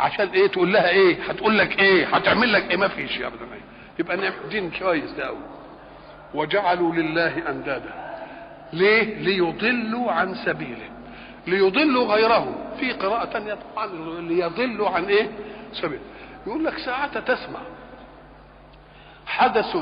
عشان ايه؟ تقول لها ايه؟ هتقول لك ايه؟ هتعمل لك ايه؟ ما فيش يا ابدا. يبقى دين كويس ده قوي. وجعلوا لله اندادا. ليه؟ ليضلوا عن سبيله، ليضلوا غيره. في قراءة تانية طبعا ليضلوا عن ايه؟ سبيله. يقول لك ساعة تسمع حدث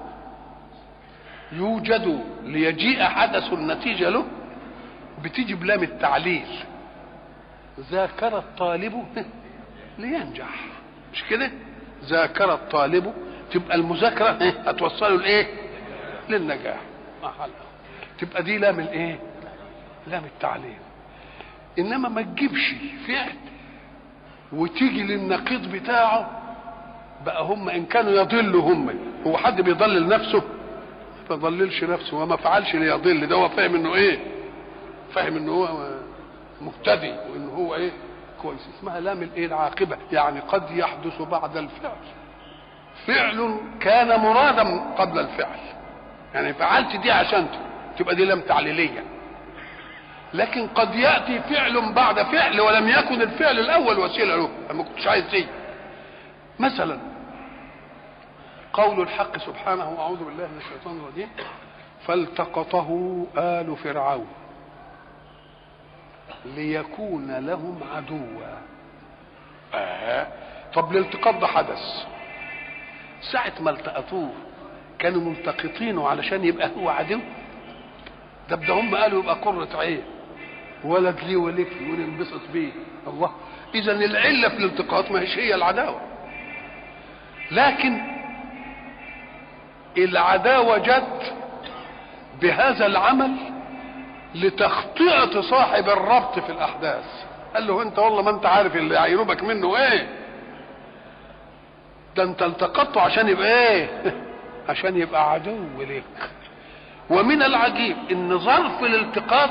يوجد ليجيء حدث النتيجة له، بتيجي بلام التعليل. ذاكر الطالب لينجح، مش كده؟ ذاكر الطالب، تبقى المذاكرة هتوصله لايه؟ للنجاح. تبقى دي لام الايه؟ لام التعليل. انما ما تجيبش فعل وتيجي للنقيض بتاعه. بقى هم ان كانوا يضلوا، هم هو حد بيضلل نفسه؟ ما ضللش نفسه وما فعلش ليضل. ده هو فاهم انه ايه؟ فاهم انه هو مهتدي وانه هو ايه؟ كويس. اسمها لام الايه؟ العاقبه. يعني قد يحدث بعد الفعل فعل كان مرادا قبل الفعل، يعني فعلت دي عشان تبقى دي لام تعليليه. لكن قد ياتي فعل بعد فعل ولم يكن الفعل الاول وسيله له، ما كنتش عايز دي. مثلا قول الحق سبحانه: اعوذ بالله من الشيطان الرجيم: فالتقطه آل فرعون ليكون لهم عدوا. طب الالتقاط ده حدث ساعة ما التقطوه كانوا ملتقطينه علشان يبقى هو عدو؟ ده هم قالوا يبقى قرة عين، ولد لي ولك وننبسط بيه. الله، اذا العلة في الالتقاط ما هيش هي العداوة، لكن العداوة جت بهذا العمل لتخطئة صاحب الربط في الأحداث. قال له: انت والله ما انت عارف اللي هيروبك منه ايه، ده انت التقطته عشان يبقى ايه؟ عشان يبقى عدو لك. ومن العجيب ان ظرف الالتقاط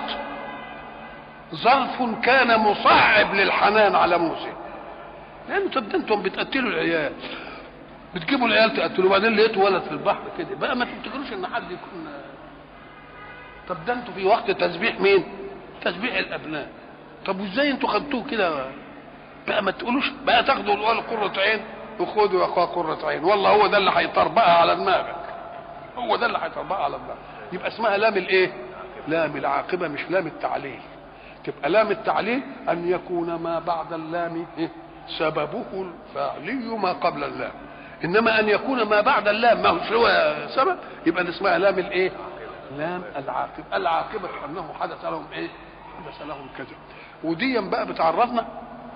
ظرف كان مصعب للحنان على موسى. لانه طب ده انتم بتقتلوا العيال، بتجيبوا العيال تقتلوا، وبعدين لقيتوا ولد في البحر كده، بقى ما تفتكروش ان حد يكون. طب ده انتوا في وقت تسبيح مين؟ تسبيح الابناء. طب وازاي انتوا خدتوه كده؟ بقى ما تقولوش بقى تاخدوا الوال قرة عين وخدوا يا اخويا قرة عين، والله هو ده اللي هيطربقها على دماغك، هو ده اللي هيطربقها على دماغك. يبقى اسمها لام الايه؟ لام العاقبة، مش لام التعليل. تبقى لام التعليل ان يكون ما بعد اللام سببه الفعلي ما قبل اللام، انما ان يكون ما بعد اللام ما هو سبب، يبقى اسمها لام الايه؟ لام العاقبة. العاقبة انه حدث لهم ايه؟ حدث لهم كذا. وديا بقى بتعرضنا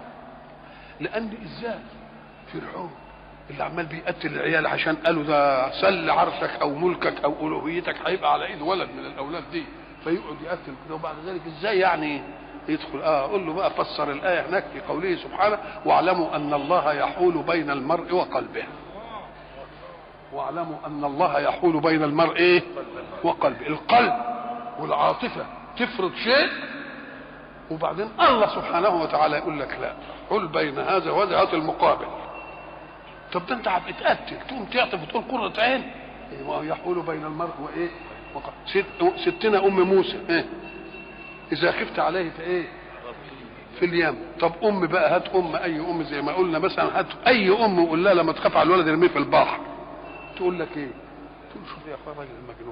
لان ازاي فرعون اللي عمال بيقتل العيال عشان قالوا ده سل عرشك او ملكك او الوهيتك هيبقى على ايد ولد من الاولاد دي، فيقعد يقتل كده، وبعد ذلك ازاي يعني يدخل؟ قول له بقى فسر الايه هناك في قوله سبحانه: واعلموا ان الله يحول بين المرء وقلبه. واعلموا ان الله يحول بين المرء ايه؟ وقلبه. القلب والعاطفه تفرض شيء، وبعدين الله سبحانه وتعالى يقول لك لا، حل بين هذا وهذا، هات المقابل. طب ده انت هتتقتل تقوم تعطف وتقول قرة عين؟ يحول بين المرء وايه؟ ستنا ام موسى ايه؟ اذا خفت عليه في ايه؟ في اليم. طب بقى هات اي زي ما قلنا مثلا، هات اي وقول لها لما تخاف على الولد ارميه في البحر، تقول لك ايه؟ تقول شوف يا اخويا الراجل المجنون.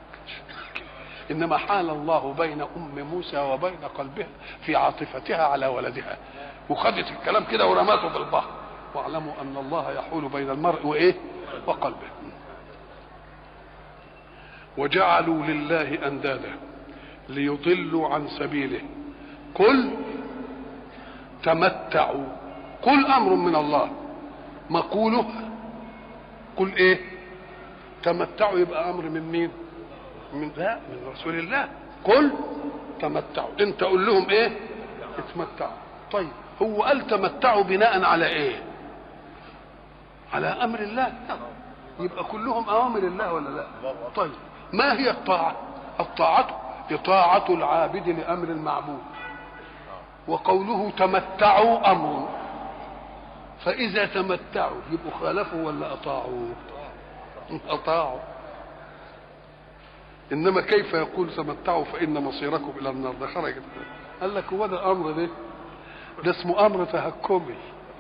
انما حال الله بين ام موسى وبين قلبها في عاطفتها على ولدها، وخدت الكلام كده ورماته في البحر. واعلموا ان الله يحول بين المرء وايه؟ وقلبه. وجعلوا لله اندادا ليضلوا عن سبيله. قل تمتعوا. قل امر من الله، مقوله قل ايه؟ تمتعوا. يبقى امر من مين؟ من رسول الله. قل تمتعوا. انت قول لهم ايه؟ اتمتعوا. طيب هو قال تمتعوا بناء على ايه؟ على امر الله. يبقى كلهم اوامر الله ولا لا؟ طيب ما هي الطاعه؟ الطاعه اطاعه العابد لامر المعبود، وقوله تمتعوا امر، فاذا تمتعوا يبقوا خالفوا ولا اطاعوا؟ اطاعوا. انما كيف يقول تمتعوا فان مصيركم الى النار؟ ده خرج. قال لك هو ده الامر ده اسمه امر تهكمي.